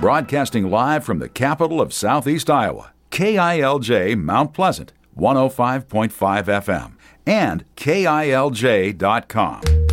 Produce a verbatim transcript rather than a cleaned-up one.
Broadcasting live from the capital of Southeast Iowa, K I L J Mount Pleasant, one oh five point five F M, and K I L J dot com.